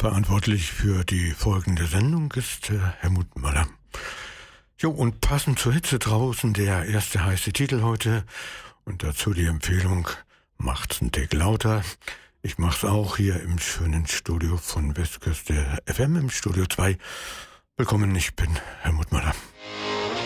Verantwortlich für die folgende Sendung ist Helmut Möller. Jo, und passend zur Hitze draußen der erste heiße Titel heute und dazu die Empfehlung, macht's einen Tick lauter. Ich mach's auch hier im schönen Studio von Westküste FM im Studio 2. Willkommen, ich bin Helmut Möller.